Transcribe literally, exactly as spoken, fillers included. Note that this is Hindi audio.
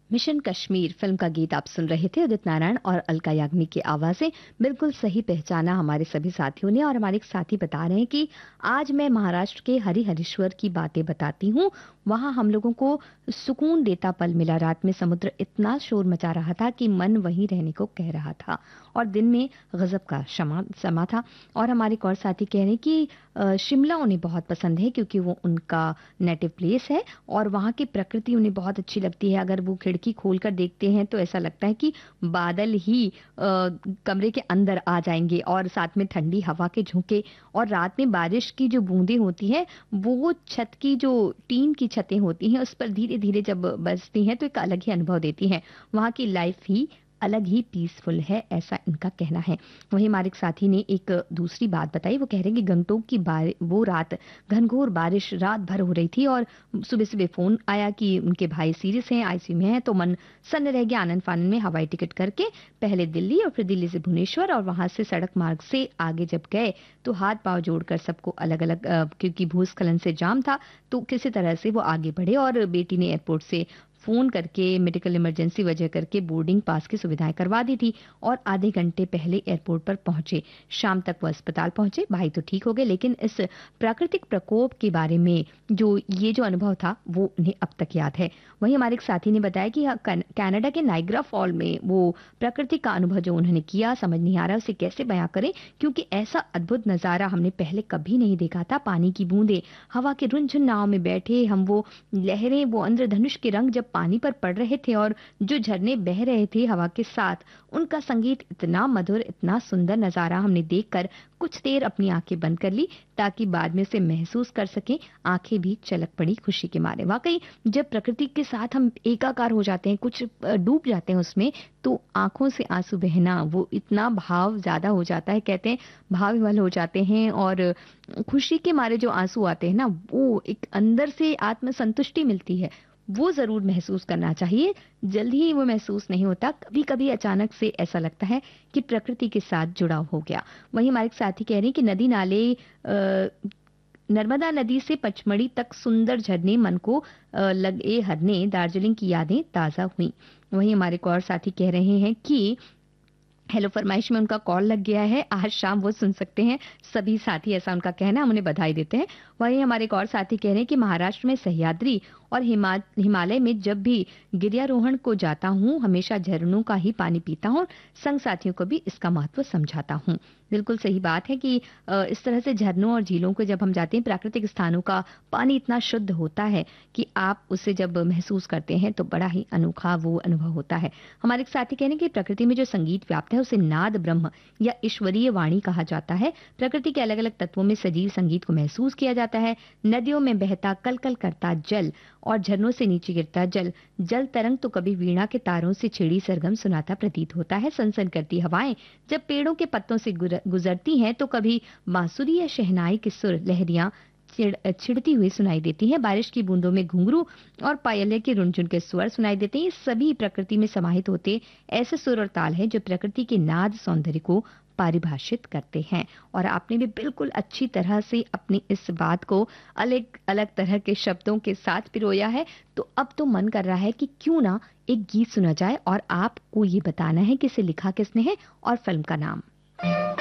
मिशन कश्मीर फिल्म का गीत आप सुन रहे थे। उदित नारायण और अलका याग्निक की आवाजें। बिल्कुल सही पहचाना हमारे सभी साथियों ने। और हमारे एक साथी बता रहे हैं कि आज मैं महाराष्ट्र के हरिहरेश्वर की बातें बताती हूँ। वहां हम लोगों को सुकून देता पल मिला। रात में समुद्र इतना शोर मचा रहा था कि मन वहीं रहने को कह रहा था, और दिन में गजब का शमा समा था। और हमारे एक और साथी कह रहे हैं कि अ, शिमला उन्हें बहुत पसंद है क्योंकि वो उनका नेटिव प्लेस है और वहाँ की प्रकृति उन्हें बहुत अच्छी लगती है। अगर वो खिड़की खोलकर देखते हैं तो ऐसा लगता है कि बादल ही अ, कमरे के अंदर आ जाएंगे, और साथ में ठंडी हवा के झोंके और रात में बारिश की जो बूंदें होती हैं, वो छत की जो टीन की छतें होती हैं उस पर धीरे धीरे जब बरसती हैं तो एक अलग ही अनुभव देती हैं। वहाँ की लाइफ ही अलग ही पीसफुल है, ऐसा इनका कहना है। वहीं हमारे एक साथी ने एक दूसरी बात बताई। वो कह रहे हैं कि गंगटोक की बार वो रात घनघोर बारिश रात भर हो रही थी, और सुबह सुबह फोन आया कि उनके भाई सीरियस हैं, आईसीयू में हैं। तो मन सन्न रह गया। आनंद फानन में हवाई टिकट करके पहले दिल्ली और फिर दिल्ली से भुवनेश्वर, और वहां से सड़क मार्ग से आगे जब गए तो हाथ पांव जोड़कर सबको अलग अलग, क्योंकि भूस्खलन से जाम था, तो किसी तरह से वो आगे बढ़े। और बेटी ने एयरपोर्ट से फोन करके मेडिकल इमरजेंसी वजह करके बोर्डिंग पास की सुविधाएं करवा दी थी, और आधे घंटे पहले एयरपोर्ट पर पहुंचे। शाम तक वो अस्पताल पहुंचे। भाई तो ठीक हो गए, लेकिन इस प्राकृतिक प्रकोप के बारे में जो ये जो अनुभव था वो उन्हें अब तक याद है। वहीं हमारे एक साथी ने बताया कि कनाडा के नाइग्रा फॉल में वो प्रकृति का अनुभव जो उन्होंने किया, समझ नहीं आ रहा उसे कैसे बयां करें, क्योंकि ऐसा अद्भुत नजारा हमने पहले कभी नहीं देखा था। पानी की बूंदे, हवा के रुनझुन नाव में बैठे हम, वो लहरें, वो इंद्रधनुष के रंग जब पानी पर पड़ रहे थे, और जो झरने बह रहे थे हवा के साथ, उनका संगीत इतना मधुर, इतना सुंदर नजारा हमने देखकर कुछ देर अपनी आंखें बंद कर ली ताकि बाद में उसे महसूस कर सकें। आंखें भी चलक पड़ी खुशी के मारे। वाकई जब प्रकृति के साथ हम एकाकार हो जाते हैं, कुछ डूब जाते हैं उसमें, तो आंखों से आंसू बहना, वो इतना भाव ज्यादा हो जाता है, कहते हैं भाव विवल हो जाते हैं, और खुशी के मारे जो आंसू आते हैं ना, वो एक अंदर से आत्म संतुष्टि मिलती है। वो जरूर महसूस करना चाहिए। जल्दी ही वो महसूस नहीं होता, कभी कभी अचानक से ऐसा लगता है कि प्रकृति के साथ जुड़ाव हो गया। वहीं हमारे साथी कह रहे हैं कि नदी नाले, आ, नर्मदा नदी से पचमढ़ी तक सुंदर झरने मन को अ, लगे हरने, दार्जिलिंग की यादें ताजा हुई। वहीं हमारे एक और साथी कह रहे हैं कि हेलो फरमाइश में उनका कॉल लग गया है, आज शाम वो सुन सकते हैं सभी साथी, ऐसा उनका कहना है। हम उन्हें बधाई देते हैं। वहीं हमारे एक और साथी कह रहे हैं कि महाराष्ट्र में सह्याद्री और हिमा हिमालय में जब भी गिरियारोहण को जाता हूँ, हमेशा झरनों का ही पानी पीता हूँ, संग साथियों को भी इसका महत्व समझाता हूँ। बिल्कुल सही बात है कि अ, इस तरह से झरनों और झीलों को जब हम जाते हैं, प्राकृतिक स्थानों का पानी इतना शुद्ध होता है कि आप उसे जब महसूस करते हैं तो बड़ा ही अनोखा वो अनुभव होता है। हमारे एक साथी कहने कि प्रकृति में जो संगीत व्याप्त है उसे नाद ब्रह्म या ईश्वरीय वाणी कहा जाता है। प्रकृति के अलग अलग तत्वों में सजीव संगीत को महसूस किया जाता है। नदियों में बहता कल कल करता जल और झरनों से नीचे गिरता जल, जल तरंग तो कभी वीणा के तारों से छिड़ी सरगम सुनाता प्रतीत होता है। सनसन करती हवाएं जब पेड़ों के पत्तों से गुजरती हैं तो कभी बांसुरी या शहनाई की सुर लहरियां चिड़ छिड़ती हुई सुनाई देती हैं। बारिश की बूंदों में घुंघरू और पायलिया के रुनझुन के स्वर सुनाई देते हैं। ये सभी प्रकृति में समाहित होते ऐसे सुर और ताल हैं जो प्रकृति के नाद सौंदर्य को परिभाषित करते हैं। और आपने भी बिल्कुल अच्छी तरह से अपनी इस बात को अलग अलग तरह के शब्दों के साथ पिरोया है। तो अब तो मन कर रहा है कि क्यों ना एक गीत सुना जाए, और आपको ये बताना है कि इसे लिखा किसने है और फिल्म का नाम।